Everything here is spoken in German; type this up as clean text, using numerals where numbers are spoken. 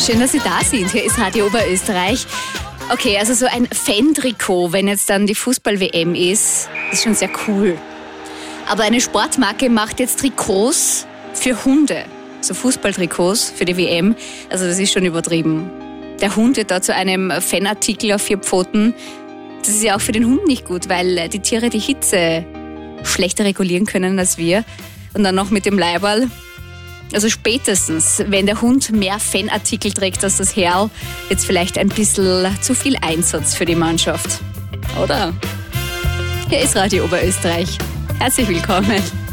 Schön, dass Sie da sind. Hier ist Radio Oberösterreich. Okay, also so ein Fan-Trikot, wenn jetzt dann die Fußball-WM ist schon sehr cool. Aber eine Sportmarke macht jetzt Trikots für Hunde. So Fußballtrikots für die WM. Also das ist schon übertrieben. Der Hund wird da zu einem Fanartikel auf 4 Pfoten. Das ist ja auch für den Hund nicht gut, weil die Tiere die Hitze schlechter regulieren können als wir. Und dann noch mit dem Leiberl. Also spätestens, wenn der Hund mehr Fanartikel trägt als das Herrl, jetzt vielleicht ein bisschen zu viel Einsatz für die Mannschaft. Oder? Hier ist Radio Oberösterreich. Herzlich willkommen.